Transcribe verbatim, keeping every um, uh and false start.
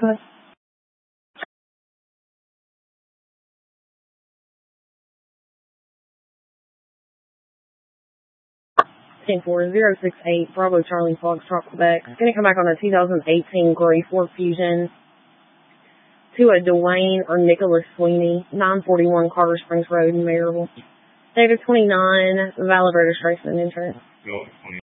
code? ten four zero six eight, Bravo Charlie Foxtrot, Quebec. It's going to come back on a two thousand eighteen Gray Ford Fusion to a Dwayne or Nicholas Sweeney, nine forty-one Carter Springs Road in Maryville. Date of twenty-nine, valid registration and insurance.